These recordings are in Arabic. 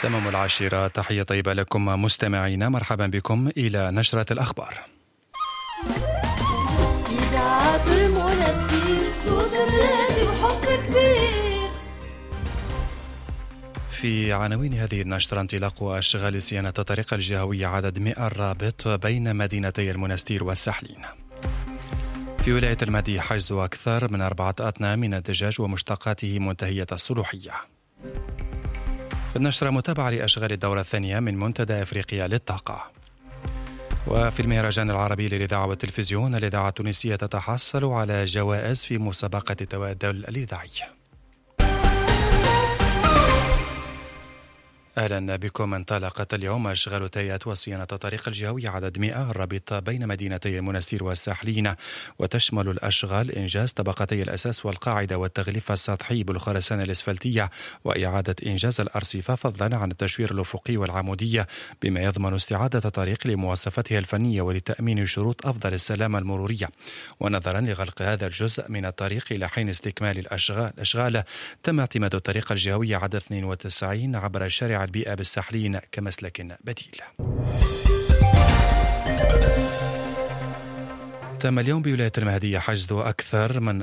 تمام 10. تحية طيبة لكم مستمعينا، مرحبا بكم إلى نشرة الأخبار. إذاعة المنستير صوت الذي وحب كبير. في عناوين هذه النشرة: انطلاق أشغال صيانة الطريق الجهوي عدد 100 الرابط بين مدينتي المنستير والسحلين. في ولاية المهدي حجز أكثر من 4 أطنان من الدجاج ومشتقاته منتهية الصلاحية. في النشرة متابعة لأشغال الدورة الثانية من منتدى أفريقيا للطاقة. وفي المهرجان العربي للإذاعة والتلفزيون، الإذاعة التونسية تتحصل على جوائز في مسابقة التبادل الإذاعي. أهلا بكم. انطلقت اليوم أشغال تيات وصيانة الطريق الجهوي عدد 100 الرابط بين مدينتي المنستير والساحلين، وتشمل الأشغال إنجاز طبقتي الأساس والقاعدة والتغليف السطحي بالخرسانة الإسفلتية، وإعادة إنجاز الأرصفة، فضلا عن التشوير الأفقي والعمودية، بما يضمن استعادة الطريق لمواصفاتها الفنية ولتأمين شروط أفضل السلامة المرورية. ونظرا لغلق هذا الجزء من الطريق إلى حين استكمال الأشغال، تم اعتماد الطريق الجهوي عدد 92 عبر شارع البيئة بالساحلين كمسلك بديل. تم اليوم بولاية المهدية حجز أكثر من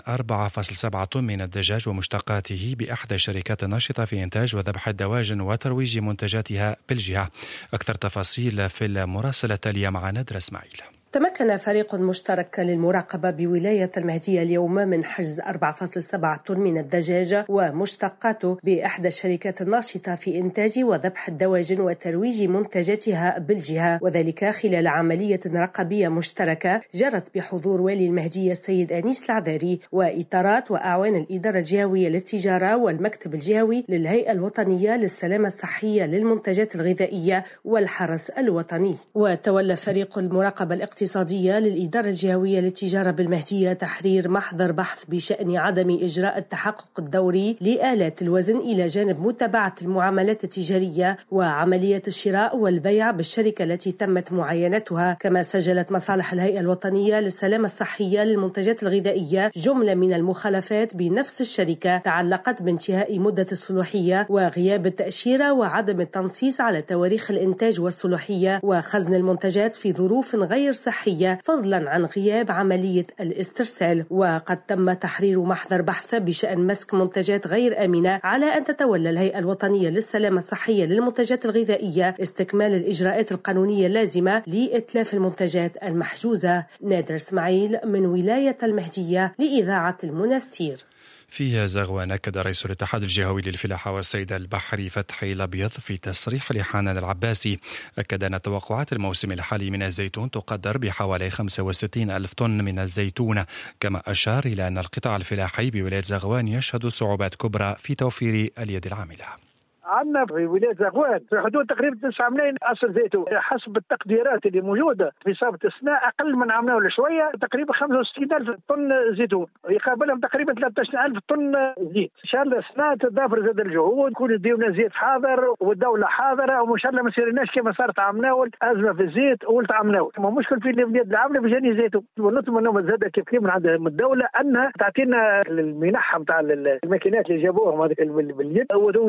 4.7 طن من الدجاج ومشتقاته بأحدى الشركات الناشطة في إنتاج وذبح الدواجن وترويج منتجاتها بالجهة. أكثر تفاصيل في المراسلة التالية مع نادر إسماعيل. تمكن فريق مشترك للمراقبة بولاية المهدية اليوم من حجز 4.7 طن من الدجاج ومشتقاته بإحدى الشركات الناشطة في إنتاج وذبح الدواجن وترويج منتجاتها بالجهة، وذلك خلال عملية رقابية مشتركة جرت بحضور والي المهدية السيد أنيس العذاري وإطارات وأعوان الإدارة الجهوية للتجارة والمكتب الجهوي للهيئة الوطنية للسلامة الصحية للمنتجات الغذائية والحرس الوطني. وتولى فريق المراقبة الاقتصادية للإدارة الجهوية للتجارة بالمهدية تحرير محضر بحث بشأن عدم إجراء التحقق الدوري لآلات الوزن، إلى جانب متابعة المعاملات التجارية وعملية الشراء والبيع بالشركة التي تمت معاينتها. كما سجلت مصالح الهيئة الوطنية للسلامة الصحية للمنتجات الغذائية جملة من المخالفات بنفس الشركة تعلقت بانتهاء مدة الصلاحية وغياب التأشيرة وعدم التنصيص على تواريخ الإنتاج والصلاحية وخزن المنتجات في ظروف غير صحية، فضلا عن غياب عملية الاسترسال. وقد تم تحرير محضر بحث بشأن مسك منتجات غير آمنة، على أن تتولى الهيئة الوطنية للسلامة الصحية للمنتجات الغذائية استكمال الإجراءات القانونية اللازمة لإتلاف المنتجات المحجوزة. نادر إسماعيل من ولاية المهدية لإذاعة المنستير. في زغوان أكد رئيس الاتحاد الجهوي للفلاحة والصيد البحري فتحي الأبيض في تصريح لحنان العباسي، أكد أن توقعات الموسم الحالي من الزيتون تقدر بحوالي 65 ألف طن من الزيتون. كما أشار إلى أن القطاع الفلاحي بولاية زغوان يشهد صعوبات كبرى في توفير اليد العاملة. عندنا في ولاية زغوان في حدود تقريبا 9 ملايين أصل زيتون، حسب التقديرات اللي موجودة في صافة السنة أقل من عمناول شوية، تقريبا 65 ألف طن زيتون يقابلهم تقريبا 13 ألف طن زيت. إن شاء الله السنة تضافر زاد الجهود، يكون يديونا زيت حاضر والدولة حاضرة، وإن شاء الله ما يصيرناش كما صارت عمناول أزمة في الزيت ولت عمناول. ما مشكل في اليد العاملة بجاني زيتون، ونطلب منهم زاد كيف من عند الدولة أنها تعطينا المنحة نتاع الماكينات اللي جابوهم هذيك باليد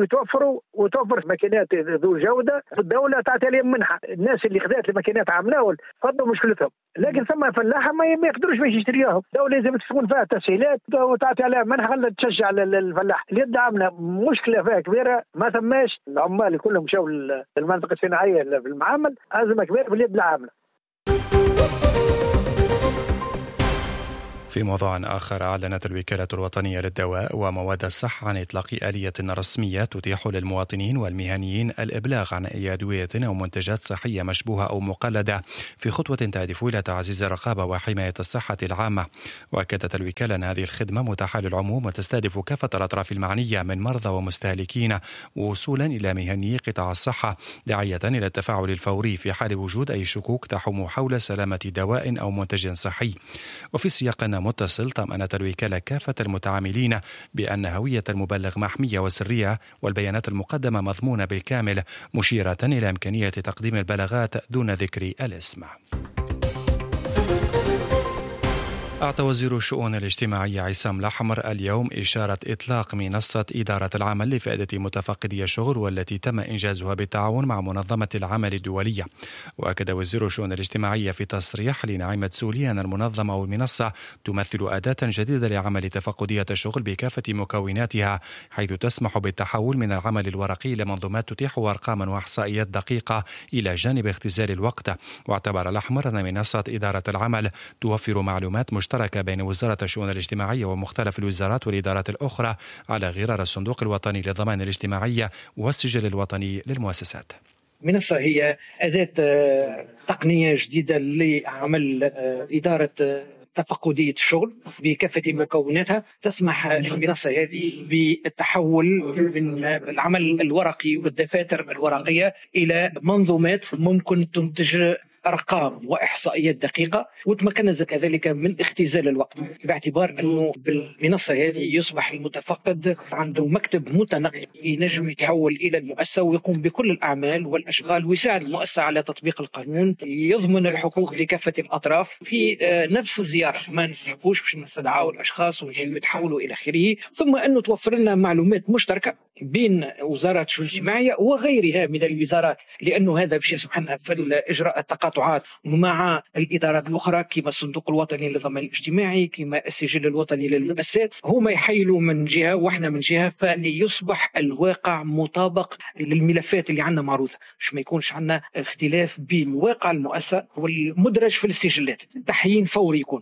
وتوفر ماكينات ذو جودة. الدولة تعطي عليهم منحة، الناس اللي خذات الماكينات عمناول فضلوا مشكلتهم، لكن ثم فلاحة ما يقدروش باش يشتريوهم. الدولة لازم تكون فيها تسهيلات وتعطي عليها منحة خلت تشجع الفلاح. اليد عاملة مشكلة فيها كبيرة، ما ثماش العمال كلهم مشاو للمنطقة الصناعية في المعامل، أزمة كبيرة في اليد العاملة. في موضوع آخر، أعلنت الوكالة الوطنية للدواء ومواد الصحة عن إطلاق آلية رسمية تتيح للمواطنين والمهنيين الإبلاغ عن أي أدوية أو منتجات صحية مشبوهة أو مقلدة، في خطوة تهدف إلى تعزيز الرقابة وحماية الصحة العامة. وأكدت الوكالة أن هذه الخدمة متاحة للعموم وتستهدف كافة الأطراف المعنية من مرضى ومستهلكين وصولا إلى مهني قطاع الصحة، داعية إلى التفاعل الفوري في حال وجود أي شكوك تحوم حول سلامة دواء أو منتج صحي. وفي سياق متصل، طمأنت الوكالة كافة المتعاملين بأن هوية المبلغ محمية وسرية والبيانات المقدمة مضمونة بالكامل، مشيرة إلى إمكانية تقديم البلاغات دون ذكر الاسم. أعطى وزير الشؤون الاجتماعية عصام الأحمر اليوم إشارة إطلاق منصة إدارة العمل لفائدة متفقدي الشغل والتي تم إنجازها بالتعاون مع منظمة العمل الدولية. وأكد وزير الشؤون الاجتماعية في تصريح لنعيمة سولي أن المنظمة أو المنصة تمثل أداة جديدة لعمل تفقدية الشغل بكافة مكوناتها، حيث تسمح بالتحول من العمل الورقي إلى منظومات تتيح أرقاما وإحصائيات دقيقة إلى جانب اختزال الوقت. واعتبر الأحمر أن منصة إدارة العمل توفر معلومات مشتركة بين وزارة الشؤون الاجتماعية ومختلف الوزارات والإدارات الأخرى على غرار الصندوق الوطني للضمان الاجتماعي والسجل الوطني للمؤسسات. المنصة هي أداة تقنية جديدة لعمل إدارة تفقدية الشغل بكافة مكوناتها. تسمح المنصة هذه بالتحول من العمل الورقي والدفاتر الورقية إلى منظومات ممكن تنتج أرقام وإحصائيات دقيقة، وتمكنز كذلك من اختزال الوقت، باعتبار أنه بالمنصة هذه يصبح المتفقد عنده مكتب متنقل ينجم يتحول إلى المؤسسة ويقوم بكل الأعمال والأشغال ويساعد المؤسسة على تطبيق القانون، يضمن الحقوق لكافة الأطراف في نفس الزيارة، ما نسحبوش باش نستدعوا الأشخاص ويتحولوا إلى آخره. ثم أنه توفر لنا معلومات مشتركة بين وزارة الشؤون الاجتماعية وغيرها من الوزارات، لأنه هذا باش يسمحنا في الإجراء التقاطعات مع الإدارات الأخرى كما الصندوق الوطني للضمان الاجتماعي كما السجل الوطني للمؤسسات. هما يحيلوا من جهة وإحنا من جهة، فليصبح الواقع مطابق للملفات اللي عندنا معروضة، مش ما يكونش عندنا اختلاف بين واقع المؤسسة والمدرج في السجلات. تحيين فوري يكون.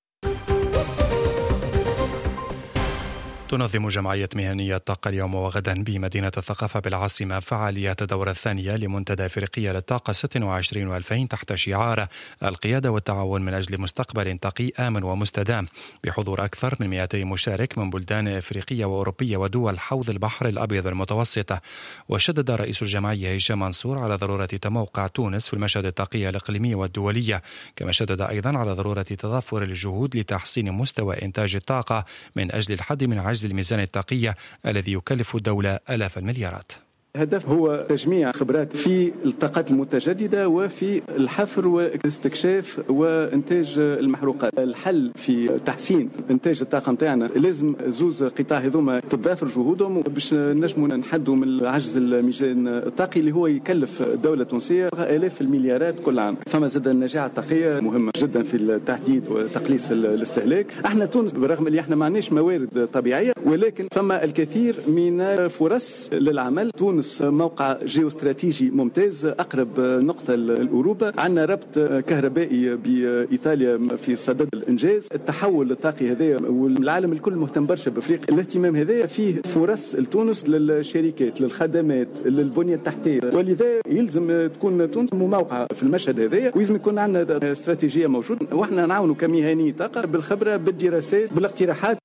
تنظم جمعية مهنية الطاقة اليوم وغدا بمدينة الثقافة بالعاصمة فعاليات الدورة الثانية لمنتدى أفريقيا للطاقة 26 و2000 تحت شعار القيادة والتعاون من أجل مستقبل طاقي آمن ومستدام، بحضور أكثر من 200 مشارك من بلدان أفريقية وأوروبية ودول حوض البحر الأبيض المتوسط. وشدد رئيس الجمعية هشام منصور على ضرورة تموقع تونس في المشهد الطاقي الإقليمي والدولية، كما شدد أيضا على ضرورة تضافر الجهود لتحسين مستوى إنتاج الطاقة من أجل الحد من عجز الميزان الطاقية الذي يكلف الدولة آلاف المليارات. الهدف هو تجميع خبرات في الطاقات المتجددة وفي الحفر واستكشاف وإنتاج المحروقات. الحل في تحسين إنتاج الطاقة متاعنا لازم زوز قطاع هذوما تتضافر جهودهم باش نجموا نحدوا من عجز الميزان الطاقي اللي هو يكلف الدولة التونسية آلاف المليارات كل عام. فما زاد النجاعة الطاقية مهمة جدا في التحديد وتقليص الاستهلاك. احنا تونس برغم اللي احنا ما عندناش موارد طبيعية ولكن فما الكثير من فرص للعمل. تونس موقع جيوستراتيجي ممتاز، أقرب نقطة لأوروبا، عندنا ربط كهربائي بإيطاليا في صدد الإنجاز. التحول الطاقي هذا والعالم الكل مهتم برشا بأفريقيا، الاهتمام هذا فيه فرص لتونس للشركات للخدمات للبنية التحتية، ولذا يلزم تكون تونس موقع في المشهد هذا ويلزم يكون عندنا استراتيجية موجودة، وإحنا نعاونوا كمهني طاقة بالخبرة بالدراسات بالاقتراحات.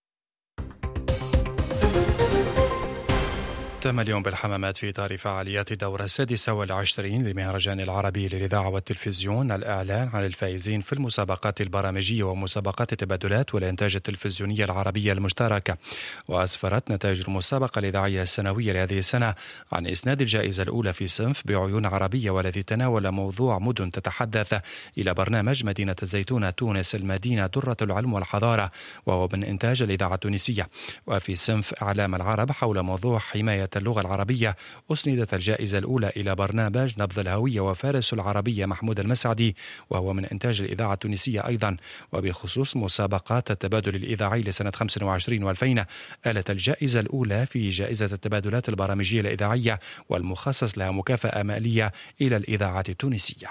تم اليوم بالحمامات في إطار فعاليات الدورة 26 للمهرجان العربي للإذاعة والتلفزيون الإعلان عن الفائزين في المسابقات البرامجية ومسابقات التبادلات والإنتاج التلفزيونية العربية المشتركة. وأسفرت نتائج المسابقة الإذاعية السنوية لهذه السنة عن إسناد الجائزة الأولى في صنف بعيون عربية، والذي تناول موضوع مدن تتحدث إلى برنامج مدينة الزيتونة تونس المدينة درة العلم والحضارة، وهو من إنتاج الإذاعة التونسية. وفي صنف إعلام العرب حول موضوع حماية اللغة العربية أسندت الجائزة الأولى إلى برنامج نبض الهوية وفارس العربية محمود المسعدي، وهو من إنتاج الإذاعة التونسية أيضا. وبخصوص مسابقات التبادل الإذاعي لسنة 25 و2000 آلت الجائزة الأولى في جائزة التبادلات البرامجية الإذاعية والمخصص لها مكافأة مالية إلى الإذاعة التونسية.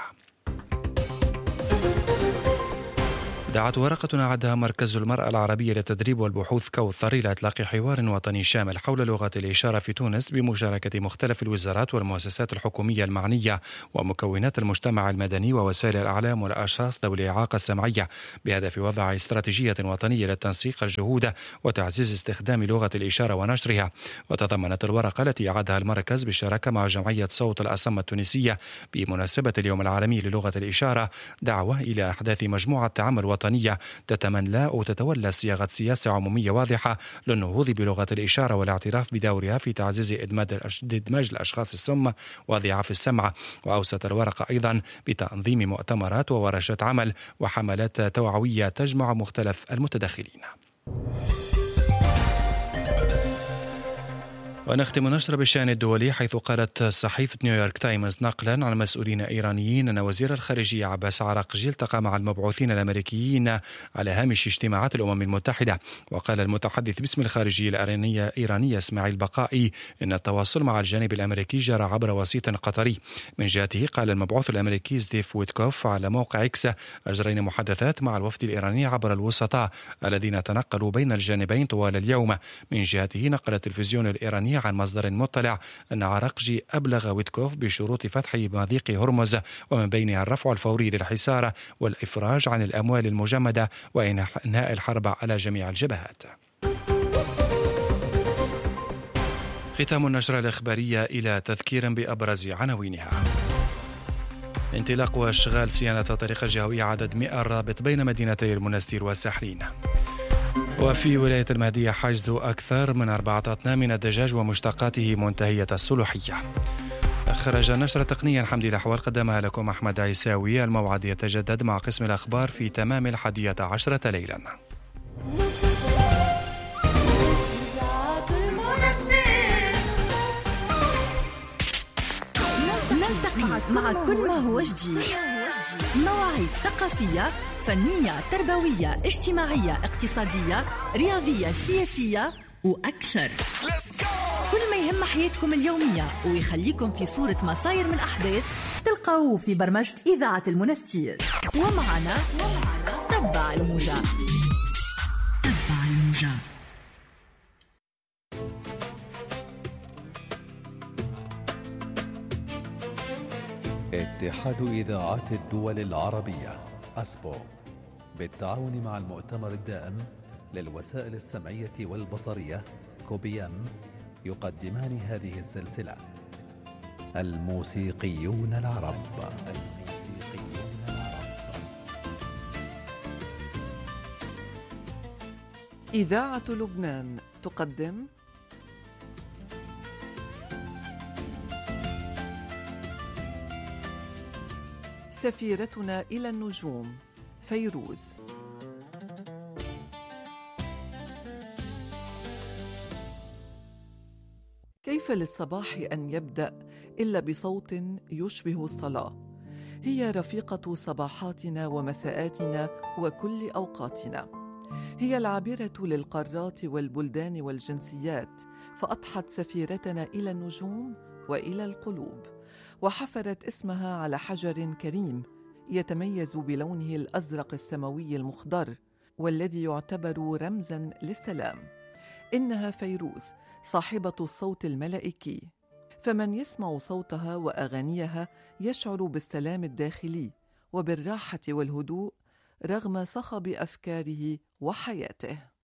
دعت ورقة أعدها مركز المرأة العربية للتدريب والبحوث كوثر إلى إطلاق حوار وطني شامل حول لغة الإشارة في تونس بمشاركة مختلف الوزارات والمؤسسات الحكومية المعنية ومكونات المجتمع المدني ووسائل الإعلام والأشخاص ذوي الإعاقة السمعية، بهدف وضع استراتيجية وطنية للتنسيق الجهود وتعزيز استخدام لغة الإشارة ونشرها. وتضمنت الورقة التي أعدها المركز بالشراكة مع جمعية صوت الأصم التونسية بمناسبة اليوم العالمي للغة الإشارة دعوة إلى إحداث مجموعة عمل وطني الوطنية تتولى صياغة سياسة عمومية واضحة للنهوض بلغة الإشارة والاعتراف بدورها في تعزيز إدماج الأشخاص السم وضعاف السمع. وأوست الورقة أيضا بتنظيم مؤتمرات وورشات عمل وحملات توعوية تجمع مختلف المتدخلين. ونختم نشر بالشأن الدولي، حيث قالت صحيفة نيويورك تايمز نقلا عن مسؤولين إيرانيين أن وزير الخارجية عباس عراقجي التقى مع المبعوثين الأمريكيين على هامش اجتماعات الأمم المتحدة. وقال المتحدث باسم الخارجية الإيرانية إسماعيل بقائي إن التواصل مع الجانب الأمريكي جرى عبر وسيط قطري. من جهته قال المبعوث الأمريكي ستيف ويتكوف على موقع إكس: أجرينا محادثات مع الوفد الإيراني عبر الوسطاء الذين تنقلوا بين الجانبين طوال اليوم. من جهته نقل التلفزيون الإيراني عن مصدر مطلع أن عراقجي أبلغ ويتكوف بشروط فتح مضيق هرمز، ومن بينها الرفع الفوري للحصار والإفراج عن الأموال المجمدة وإنهاء الحرب على جميع الجبهات. ختام النشرة الإخبارية إلى تذكير بأبرز عناوينها. انطلاق واشغال صيانة الطريق الجهوي عدد 100 الرابط بين مدينتي المنستير والساحلين. وفي ولاية المهدية حجز أكثر من 4 أطنان من الدجاج ومشتقاته منتهية الصلاحية. خرج نشرة تقنيا حمدي الأحوال قدمها لكم أحمد عيساوي. الموعد يتجدد مع قسم الأخبار في تمام 11 ليلا. نلتقي مع كل ما هو جديد، مواعيد ثقافية، فنية، تربوية، اجتماعية، اقتصادية، رياضية، سياسية وأكثر. كل ما يهم حياتكم اليومية ويخليكم في صورة مصاير من أحداث تلقوه في برمجة إذاعة المنستير. ومعنا تبع الموجة. اتحاد إذاعات الدول العربية أسبو بالتعاون مع المؤتمر الدائم للوسائل السمعية والبصرية كوبيام يقدمان هذه السلسلة الموسيقيون العرب. إذاعة لبنان تقدم سفيرتنا إلى النجوم فيروز. كيف للصباح أن يبدأ إلا بصوت يشبه الصلاة؟ هي رفيقة صباحاتنا ومساءاتنا وكل أوقاتنا. هي العابرة للقارات والبلدان والجنسيات، فأضحت سفيرتنا إلى النجوم وإلى القلوب، وحفرت اسمها على حجر كريم يتميز بلونه الأزرق السماوي المخضر، والذي يعتبر رمزاً للسلام. إنها فيروز، صاحبة الصوت الملائكي، فمن يسمع صوتها وأغانيها يشعر بالسلام الداخلي وبالراحة والهدوء رغم صخب أفكاره وحياته.